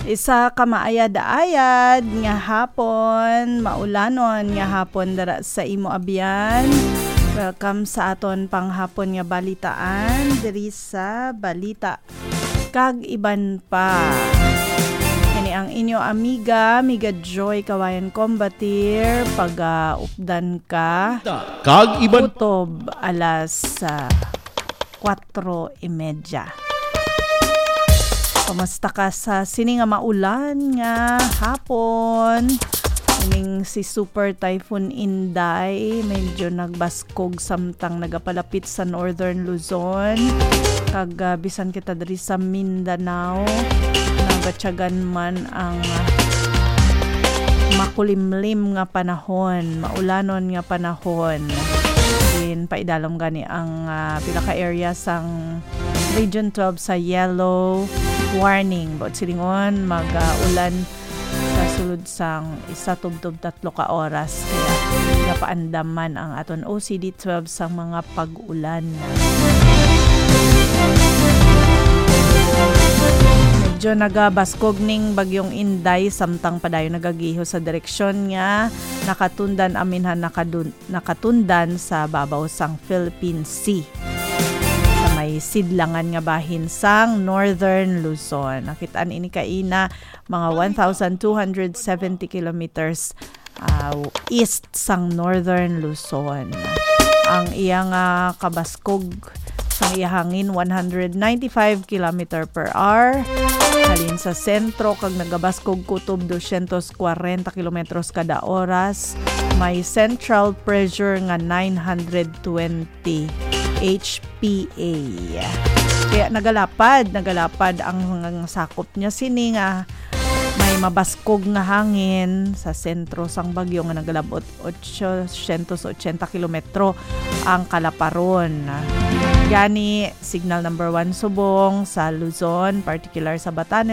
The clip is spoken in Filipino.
Isa ka maayad-ayad nga hapon, maulanon nga hapon dara sa imo abyan. Welcome sa aton panghapon nga balitaan diri sa Balita Kag Iban Pa. Kini ang inyo amiga Joy Kawayan Combatir. Pag-updan ka Kag Iban Kutob alas 4:30. Kamusta ka sa sini nga maulan nga hapon? Ining si Super Typhoon Inday medyo nagbaskog samtang nagapalapit sa Northern Luzon. Kag bisan kita diri sa Mindanao, nagatyagan man ang makulimlim nga panahon, maulanon nga panahon. Din paidalom gani ang pila ka area sang Region 12 sa yellow warning. But silingon mag-ulan sa sulod sang 1-3 ka oras. Kaya napaandaman ang aton OCD 12 sa mga pag-ulan. Medyo nagabaskog ning bagyong Inday samtang padayon nagagiho sa direksyon nga nakatundan aminhan nakatundan sa babaw sang Philippine Sea. May sidlangan nga bahin sang Northern Luzon. Nakitaan ini kaina mga 1,270 kilometers east sang Northern Luzon. Ang iyang kabaskog sang iyahangin 195 km per hour. Halin sa sentro kag nagabaskog kutob 240 km kada oras. May central pressure nga 920 HPA. Kaya nagalapad ang sakop niya sini nga may mabaskog nga hangin sa sentro sang bagyo nga nagalabot 880 kilometro ang kalaparon. Gani signal number 1 subong sa Luzon, particular sa Batanes